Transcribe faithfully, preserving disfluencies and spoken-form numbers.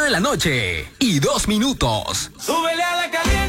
de la noche y dos minutos. Súbele a la caliente.